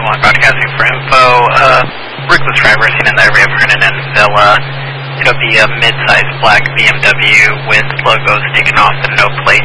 1 broadcasting for info. Reckless driver seen in the area of Hernan and Villa. It'll be a mid-sized black BMW with logos taken off and no plate.